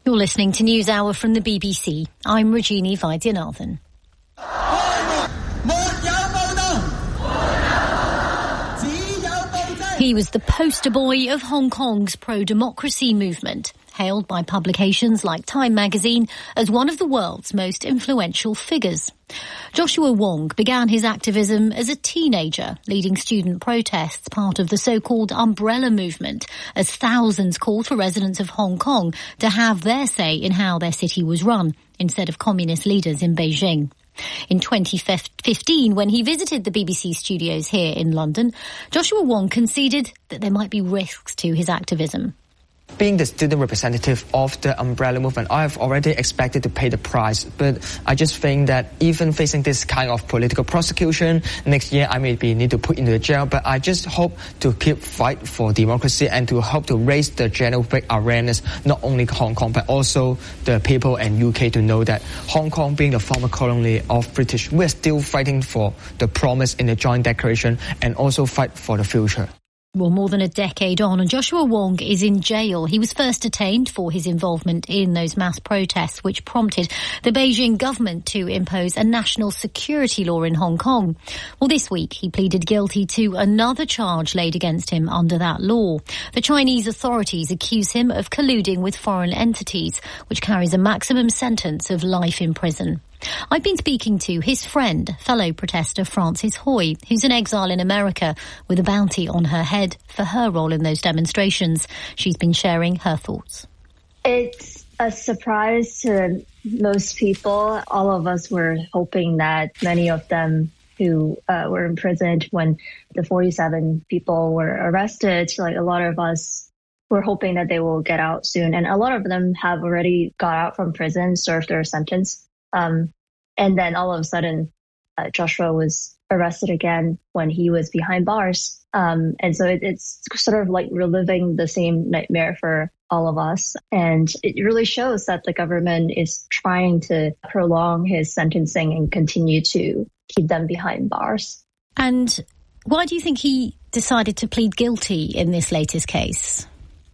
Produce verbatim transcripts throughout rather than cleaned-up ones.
You're listening to NewsHour from the B B C. I'm Rajini Vaidyanathan. He was the poster boy of Hong Kong's pro-democracy movement, hailed by publications like Time magazine as one of the world's most influential figures. Joshua Wong began his activism as a teenager, leading student protests, part of the so-called Umbrella Movement, as thousands called for residents of Hong Kong to have their say in how their city was run, instead of communist leaders in Beijing. In twenty fifteen, when he visited the B B C studios here in London, Joshua Wong conceded that there might be risks to his activism. Being the student representative of the Umbrella Movement, I have already expected to pay the price. But I just think that even facing this kind of political prosecution, next year I may be need to put into the jail. But I just hope to keep fight for democracy and to help to raise the general public awareness, not only Hong Kong, but also the people in U K to know that Hong Kong, being the former colony of British, we're still fighting for the promise in the Joint Declaration and also fight for the future. Well, more than a decade on, and Joshua Wong is in jail. He was first detained for his involvement in those mass protests, which prompted the Beijing government to impose a national security law in Hong Kong. Well, this week he pleaded guilty to another charge laid against him under that law. The Chinese authorities accuse him of colluding with foreign entities, which carries a maximum sentence of life in prison. I've been speaking to his friend, fellow protester Frances Hui, who's in exile in America with a bounty on her head for her role in those demonstrations. She's been sharing her thoughts. It's a surprise to most people. All of us were hoping that many of them who uh, were imprisoned when the forty-seven people were arrested, like a lot of us were hoping that they will get out soon. And a lot of them have already got out from prison, served their sentence. Um, and then all of a sudden, uh, Joshua was arrested again when he was behind bars. Um, and so it, it's sort of like reliving the same nightmare for all of us. And it really shows that the government is trying to prolong his sentencing and continue to keep them behind bars. And why do you think he decided to plead guilty in this latest case?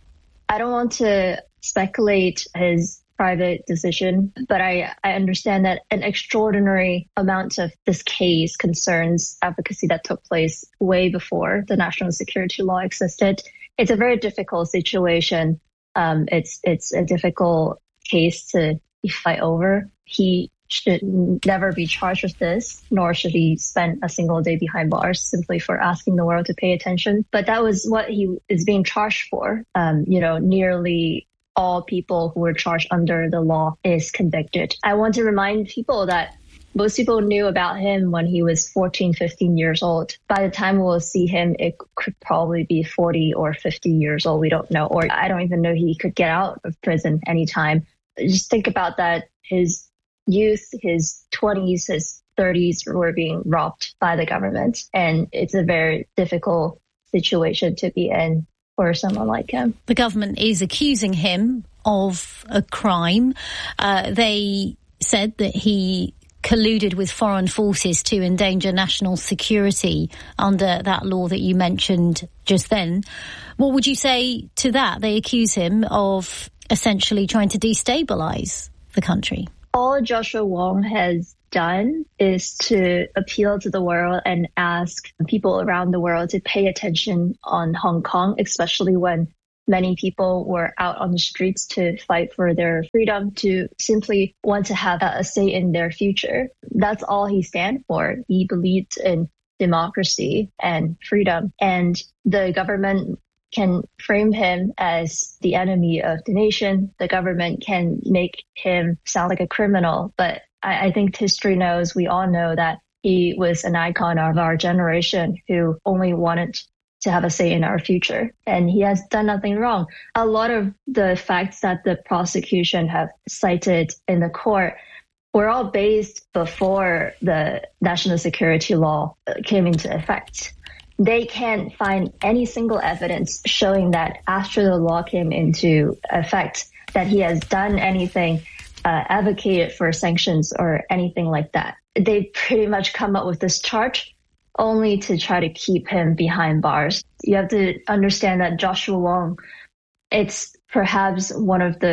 I don't want to speculate his private decision, but I, I understand that an extraordinary amount of this case concerns advocacy that took place way before the national security law existed. It's a very difficult situation. Um, it's it's a difficult case to fight over. He should never be charged with this, nor should he spend a single day behind bars simply for asking the world to pay attention. But that was what he is being charged for. Um, you know, nearly all people who were charged under the law is convicted. I want to remind people that most people knew about him when he was fourteen, fifteen years old. By the time we'll see him, it could probably be forty or fifty years old. We don't know. Or I don't even know he could get out of prison anytime. Just think about that. His youth, his twenties, his thirties were being robbed by the government. And it's a very difficult situation to be in for someone like him. The government is accusing him of a crime. Uh, they said that he colluded with foreign forces to endanger national security under that law that you mentioned just then. What would you say to that? They accuse him of essentially trying to destabilize the country. All Joshua Wong has done is to appeal to the world and ask people around the world to pay attention on Hong Kong, especially when many people were out on the streets to fight for their freedom, to simply want to have a say in their future. That's all he stands for. He believed in democracy and freedom, and the government can frame him as the enemy of the nation. The government can make him sound like a criminal, but I, I think history knows, we all know that he was an icon of our generation who only wanted to have a say in our future. And he has done nothing wrong. A lot of the facts that the prosecution have cited in the court were all based before the national security law came into effect. They can't find any single evidence showing that after the law came into effect, that he has done anything, uh, advocated for sanctions or anything like that. They pretty much come up with this charge only to try to keep him behind bars. You have to understand that Joshua Wong, it's perhaps one of the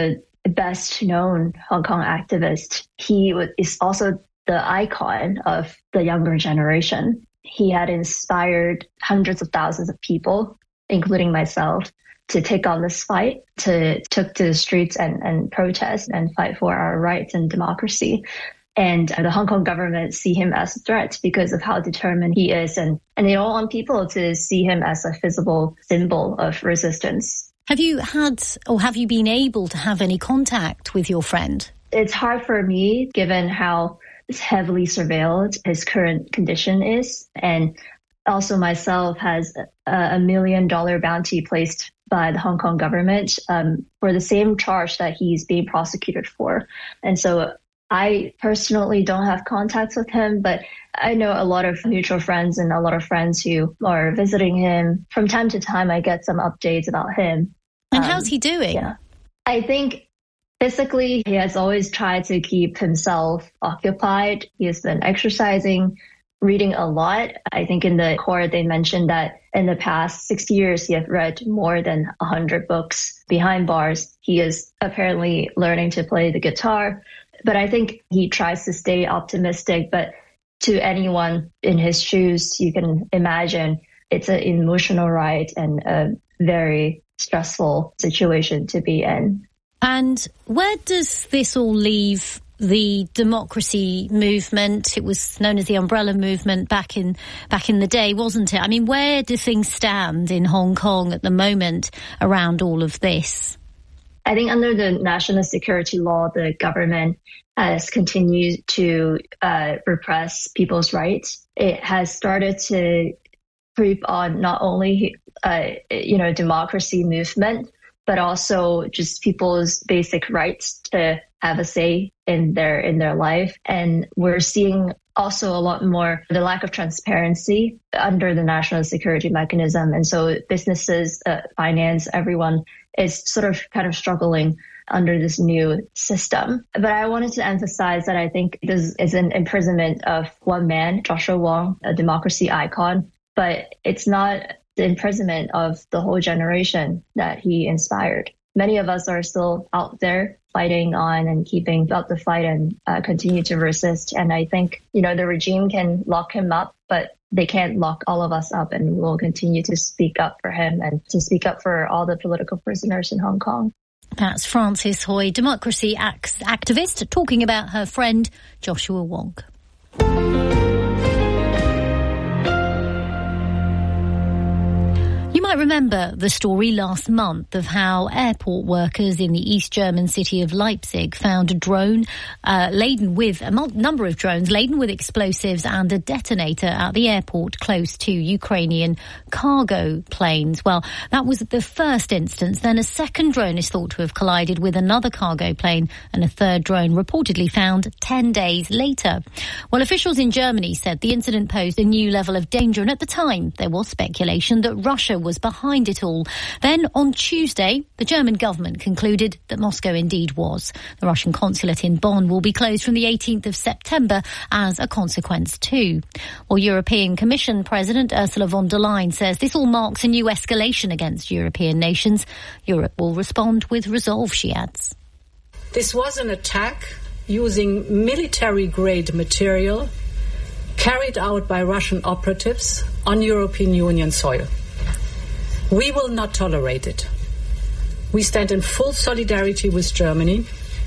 best known Hong Kong activist. He is also the icon of the younger generation. He had inspired hundreds of thousands of people, including myself, to take on this fight, to took to the streets and, and protest and fight for our rights and democracy. And the Hong Kong government see him as a threat because of how determined he is. And, and they don't want people to see him as a visible symbol of resistance. Have you had or have you been able to have any contact with your friend? It's hard for me, given how heavily surveilled his current condition is. And also myself has a, a million dollar bounty placed by the Hong Kong government um, for the same charge that he's being prosecuted for. And so I personally don't have contacts with him, but I know a lot of mutual friends and a lot of friends who are visiting him. From time to time, I get some updates about him. And um, how's he doing? Yeah, I think physically, he has always tried to keep himself occupied. He has been exercising, reading a lot. I think in the court, they mentioned that in the past six years, he has read more than one hundred books behind bars. He is apparently learning to play the guitar. But I think he tries to stay optimistic. But to anyone in his shoes, you can imagine it's an emotional ride and a very stressful situation to be in. And where does this all leave the democracy movement? It was known as the Umbrella Movement back in back in the day, wasn't it? I mean, where do things stand in Hong Kong at the moment around all of this? I think under the national security law, the government has continued to uh, repress people's rights. It has started to creep on not only, uh, you know, democracy movement, but also just people's basic rights to have a say in their in their life. And we're seeing also a lot more the lack of transparency under the national security mechanism. And so businesses, uh, finance, everyone is sort of kind of struggling under this new system. But I wanted to emphasize that I think this is an imprisonment of one man, Joshua Wong, a democracy icon, but it's not the imprisonment of the whole generation that he inspired. Many of us are still out there fighting on and keeping up the fight and uh, continue to resist. And I think, you know, the regime can lock him up, but they can't lock all of us up, and we'll continue to speak up for him and to speak up for all the political prisoners in Hong Kong. That's Frances Hui, democracy act- activist, talking about her friend Joshua Wong. You might remember the story last month of how airport workers in the East German city of Leipzig found a drone uh, laden with a number of drones laden with explosives and a detonator at the airport close to Ukrainian cargo planes. Well, that was the first instance. Then a second drone is thought to have collided with another cargo plane, and a third drone reportedly found ten days later. Well, officials in Germany said the incident posed a new level of danger, and at the time there was speculation that Russia was behind it all. Then on Tuesday, the German government concluded that Moscow indeed was. The Russian consulate in Bonn will be closed from the eighteenth of September as a consequence too. Well, European Commission President Ursula von der Leyen says this all marks a new escalation against European nations. Europe will respond with resolve, she adds. This was an attack using military-grade material carried out by Russian operatives on European Union soil. We will not tolerate it. We stand in full solidarity with Germany.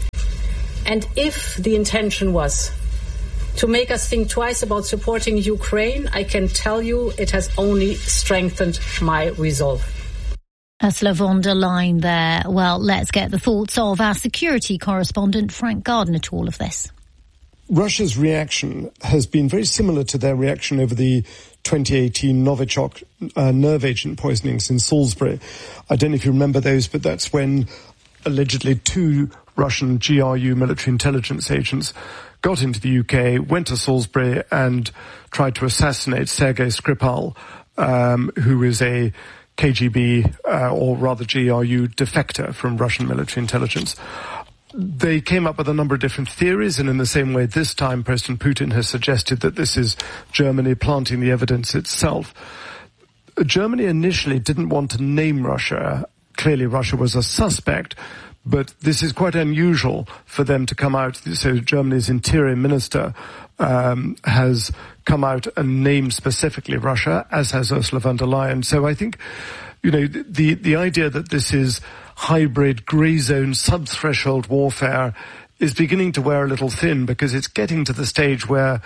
And if the intention was to make us think twice about supporting Ukraine, I can tell you it has only strengthened my resolve. Ursula von der Leyen there. Well, let's get the thoughts of our security correspondent, Frank Gardner, to all of this. Russia's reaction has been very similar to their reaction over the twenty eighteen Novichok uh, nerve agent poisonings in Salisbury. I don't know if you remember those, but that's when allegedly two Russian G R U military intelligence agents got into the U K, went to Salisbury and tried to assassinate Sergei Skripal, um, who is a K G B, uh, or rather G R U defector from Russian military intelligence. They came up with a number of different theories, and in the same way this time President Putin has suggested that this is Germany planting the evidence itself. Germany initially didn't want to name Russia. Clearly Russia was a suspect, But this is quite unusual for them to come out. So Germany's interior minister um, has come out and named specifically Russia, as has Ursula von der Leyen. So I think, you know, the, the idea that this is hybrid, grey zone, sub-threshold warfare is beginning to wear a little thin, because it's getting to the stage where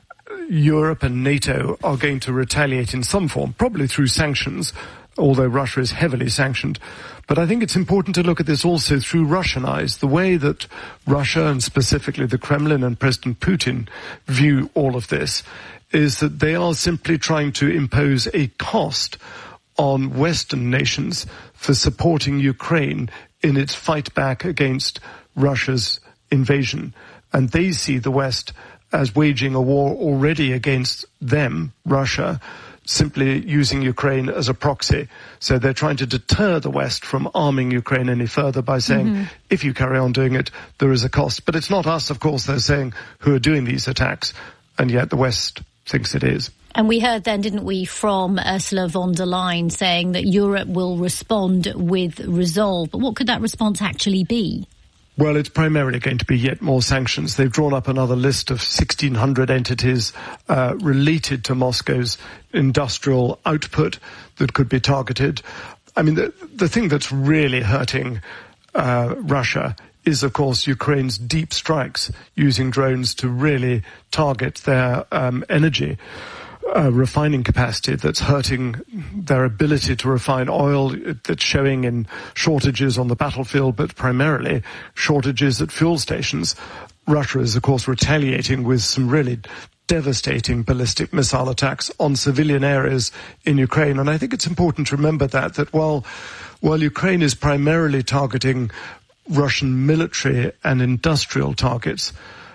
Europe and NATO are going to retaliate in some form, probably through sanctions, although Russia is heavily sanctioned. But I think it's important to look at this also through Russian eyes. The way that Russia, and specifically the Kremlin and President Putin, view all of this is that they are simply trying to impose a cost on Western nations for supporting Ukraine in its fight back against Russia's invasion. And they see the West as waging a war already against them, Russia, simply using Ukraine as a proxy. So they're trying to deter the West from arming Ukraine any further by saying, mm-hmm. if you carry on doing it, there is a cost. But it's not us, of course, they're saying, who are doing these attacks, and yet the West thinks it is. And we heard then, didn't we, from Ursula von der Leyen saying that Europe will respond with resolve. But what could that response actually be? Well, it's primarily going to be yet more sanctions. They've drawn up another list of sixteen hundred entities uh, related to Moscow's industrial output that could be targeted. I mean, the, the thing that's really hurting uh, Russia is, of course, Ukraine's deep strikes using drones to really target their um, energy Uh, refining capacity that's hurting their ability to refine oil, that's showing in shortages on the battlefield, but primarily shortages at fuel stations. Russia is, of course, retaliating with some really devastating ballistic missile attacks on civilian areas in Ukraine. And I think it's important to remember that, that while, while Ukraine is primarily targeting Russian military and industrial targets,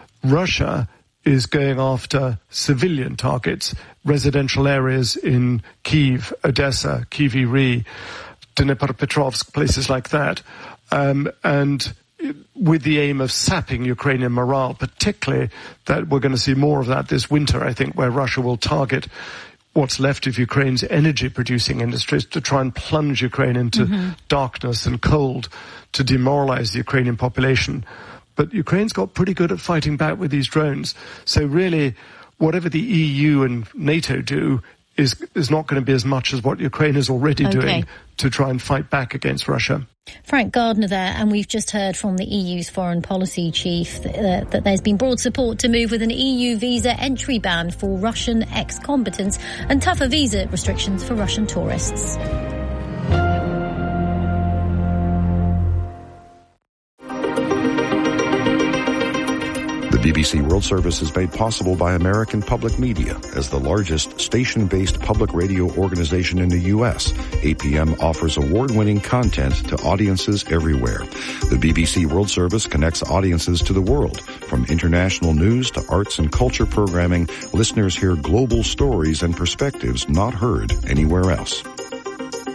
Russia is going after civilian targets, residential areas in Kyiv, Odessa, Kryvyi, Dnipropetrovsk, places like that, um, and with the aim of sapping Ukrainian morale, particularly that we're going to see more of that this winter, I think, where Russia will target what's left of Ukraine's energy-producing industries to try and plunge Ukraine into mm-hmm. darkness and cold to demoralize the Ukrainian population. But Ukraine's got pretty good at fighting back with these drones. So really, whatever the E U and NATO do is is not going to be as much as what Ukraine is already okay. doing to try and fight back against Russia. Frank Gardner there, and we've just heard from the E U's foreign policy chief that, uh, that there's been broad support to move with an E U visa entry ban for Russian ex-combatants and tougher visa restrictions for Russian tourists. The B B C World Service is made possible by American Public Media. As the largest station-based public radio organization in the U S, A P M offers award-winning content to audiences everywhere. The B B C World Service connects audiences to the world. From international news to arts and culture programming, listeners hear global stories and perspectives not heard anywhere else.